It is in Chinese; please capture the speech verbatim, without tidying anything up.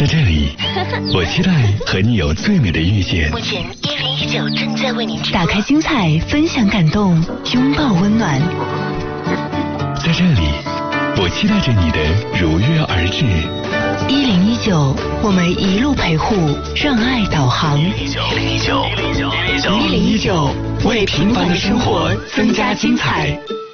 在这里，我期待和你有最美的遇见。 目前一零一九正在为您直播。 打开精彩，分享感动，拥抱温暖。 在这里，我期待着你的如约而至。 一零一九，我们一路陪护，让爱导航。 一零一九，一零一九， 一零一九，为平凡的生活增加精彩。